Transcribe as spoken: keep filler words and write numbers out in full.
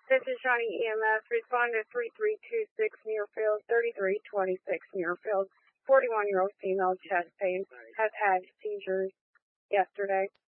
This is Shawnee E M S. Respond to three three two six Muirfield, thirty-three twenty-six Muirfield. forty-one-year-old female chest pain has had seizures yesterday.